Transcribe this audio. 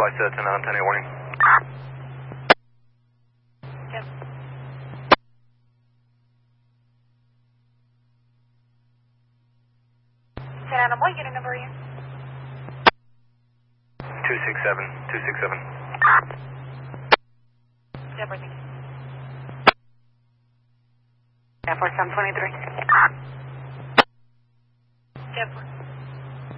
flight 10 on 10 warning. Yep. 10 Adam, what unit number are you? 267, 267. Zebra, thank you. Air Force 723. Zebra.